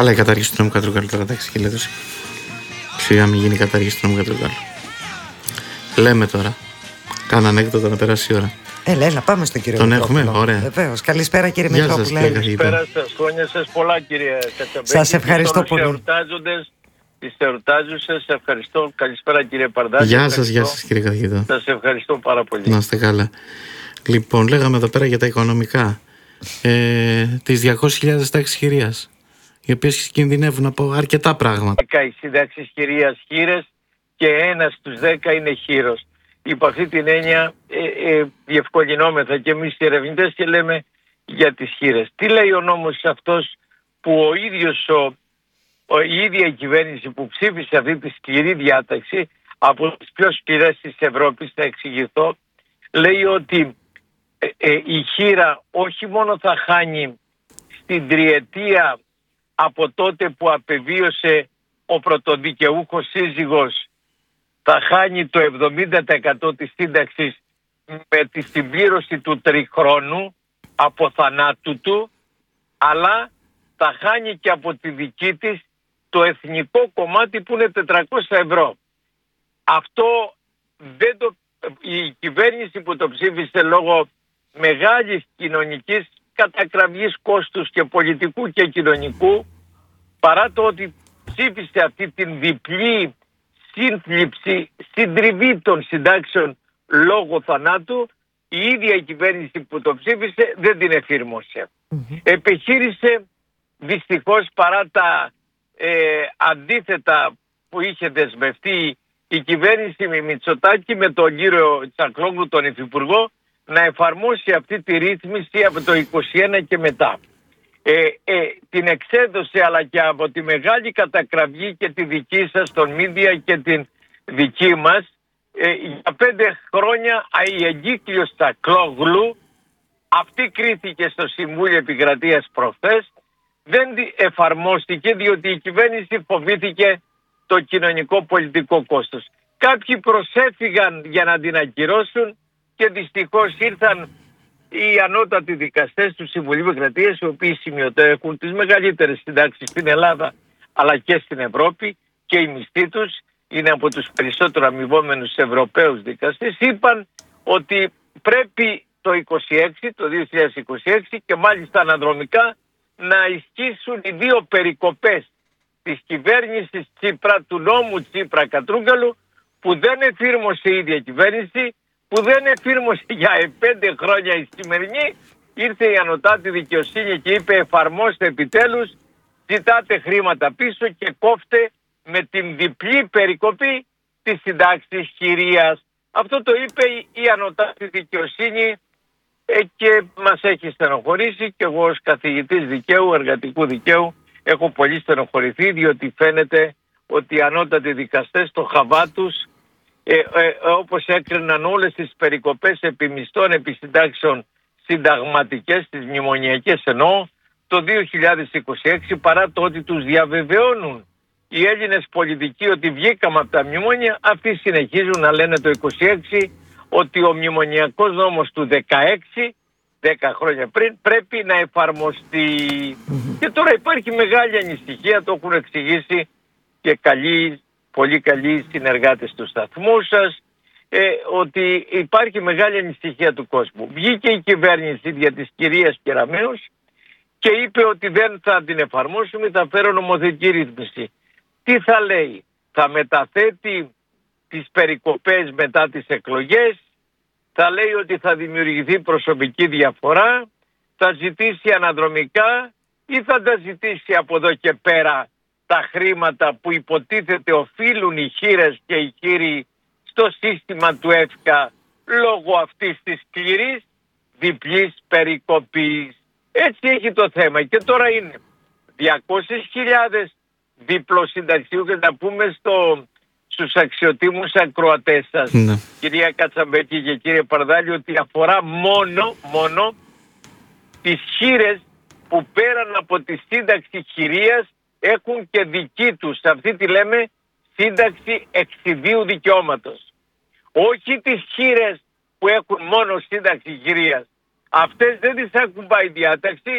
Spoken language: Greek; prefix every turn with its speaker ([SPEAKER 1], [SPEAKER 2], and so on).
[SPEAKER 1] Καλά η κατάργηση του νόμου Κατρούγκαλου τώρα, εντάξει, χιλιάδες. Σιγά μην γίνει η κατάργηση του νόμου Κατρούγκαλου. Λέμε τώρα. Κάνα ανέκδοτο να περάσει η ώρα.
[SPEAKER 2] Έλα, πάμε στον κύριο
[SPEAKER 1] Τον
[SPEAKER 2] Μητρόπουλο.
[SPEAKER 1] έχουμε, ωραία.
[SPEAKER 2] Βεβαίως. Καλησπέρα κύριε
[SPEAKER 1] Γεια
[SPEAKER 2] Μητρόπουλε.
[SPEAKER 1] σας, κύριε καθηγητά.
[SPEAKER 3] Καλησπέρα σας, χρόνια σας πολλά κύριε Κατσαμπέκη.
[SPEAKER 2] Σας ευχαριστώ πολύ.
[SPEAKER 3] Τις εορτάζουσες, ευχαριστώ. Καλησπέρα κύριε Παρδάκη.
[SPEAKER 1] Γεια σας κύριε καθηγητά.
[SPEAKER 3] Σας ευχαριστώ πάρα πολύ.
[SPEAKER 1] Να είστε καλά. Λοιπόν, λέγαμε εδώ πέρα για τα οικονομικά. Τις 200.000 τάξεις χειρίας, οι οποίες κινδυνεύουν από αρκετά πράγματα.
[SPEAKER 3] Οι συντάξεις χειρίας χείρες και 1 στους 10 είναι χείρος. Υπό αυτή την έννοια διευκολυνόμεθα και εμείς οι ερευνητές και λέμε για τις χείρες. Τι λέει ο νόμος αυτός που ο ίδιος η ίδια η κυβέρνηση που ψήφισε αυτή τη σκληρή διάταξη, από τις πιο σκληρές της Ευρώπης, θα εξηγηθώ, λέει ότι η χείρα όχι μόνο θα χάνει στην τριετία από τότε που απεβίωσε ο πρωτοδικαιούχος σύζυγος, θα χάνει το 70% της σύνταξης με τη συμπλήρωση του τριχρόνου από θανάτου του, αλλά θα χάνει και από τη δική της το εθνικό κομμάτι που είναι 400 ευρώ. Αυτό η κυβέρνηση που το ψήφισε λόγω μεγάλης κοινωνικής κατακραυγής κόστους και πολιτικού και κοινωνικού, παρά το ότι ψήφισε αυτή την διπλή σύνθλιψη, συντριβή των συντάξεων λόγω θανάτου, η ίδια η κυβέρνηση που το ψήφισε δεν την εφήρμοσε. Επιχείρησε δυστυχώς, παρά τα αντίθετα που είχε δεσμευτεί η κυβέρνηση με Μητσοτάκη με τον κύριο Τσακλόγλου τον υφυπουργό, να εφαρμόσει αυτή τη ρύθμιση από το 2021 και μετά. Την εξέδωσε, αλλά και από τη μεγάλη κατακραυγή και τη δική σας των μίντια και την δική μας, για 5 χρόνια η εγκύκλειος Τσακλόγλου, αυτή κρίθηκε στο Συμβούλιο Επικρατείας προχθές, δεν εφαρμόστηκε διότι η κυβέρνηση φοβήθηκε το κοινωνικό πολιτικό κόστος. Κάποιοι προσέφυγαν για να την ακυρώσουν και δυστυχώς ήρθαν οι ανώτατοι δικαστές του Συμβουλίου Επικρατείας, οι οποίοι σημειωτέχουν τις μεγαλύτερες συντάξεις στην Ελλάδα αλλά και στην Ευρώπη, και οι μισθοί τους είναι από τους περισσότερο αμοιβόμενους Ευρωπαίους δικαστές, είπαν ότι πρέπει το 2026 και μάλιστα αναδρομικά να ισχύσουν οι 2 περικοπές της κυβέρνησης Τσίπρα, του νόμου Τσίπρα Κατρούγκαλου, που δεν εφήρμοσε η ίδια κυβέρνηση, που δεν εφήρμοσε για 5 χρόνια η σημερινή. Ήρθε η ανωτάτη δικαιοσύνη και είπε εφαρμόστε επιτέλους, ζητάτε χρήματα πίσω και κόφτε με την διπλή περικοπή της συντάξης χειρίας. Αυτό το είπε η ανωτάτη δικαιοσύνη και μας έχει στενοχωρήσει, και εγώ ως καθηγητής δικαίου, εργατικού δικαίου, έχω πολύ στενοχωρηθεί, διότι φαίνεται ότι οι ανώτατοι δικαστές στο χαβά τους, όπως έκριναν όλες τις περικοπές επί μισθών, επί συντάξεων συνταγματικές, τις μνημονιακές εννοώ, το 2026, παρά το ότι τους διαβεβαιώνουν οι Έλληνες πολιτικοί ότι βγήκαμε από τα μνημόνια, αυτοί συνεχίζουν να λένε το 26 ότι ο μνημονιακός νόμος του 16, 10 χρόνια πριν, πρέπει να εφαρμοστεί. Και τώρα υπάρχει μεγάλη ανησυχία, το έχουν εξηγήσει και πολύ καλοί συνεργάτες του σταθμού σας, ότι υπάρχει μεγάλη ανησυχία του κόσμου. Βγήκε η κυβέρνηση δια της κυρίας Κεραμέως και είπε ότι δεν θα την εφαρμόσουμε, θα φέρω νομοθετική ρύθμιση. Τι θα λέει? Θα μεταθέτει τις περικοπές μετά τις εκλογές, θα λέει ότι θα δημιουργηθεί προσωπική διαφορά, θα ζητήσει αναδρομικά ή θα τα ζητήσει από εδώ και πέρα τα χρήματα που υποτίθεται οφείλουν οι χείρες και οι χείροι στο σύστημα του ΕΦΚΑ λόγω αυτής της σκληρής διπλής περικοπής. Έτσι έχει το θέμα. Και τώρα είναι 200.000 διπλοσυνταξιούχες, να πούμε στους αξιοτήμους ακροατές σας, κυρία Κατσαμπέκη και κύριε Παρδάλη, ότι αφορά μόνο τις χείρες που πέραν από τη σύνταξη χειρίας έχουν και δική τους, αυτή τη λέμε σύνταξη εξιδίου δικαιώματος. Όχι τις χείρες που έχουν μόνο σύνταξη χειρίας. Αυτές δεν τις ακουμπάει η διάταξη,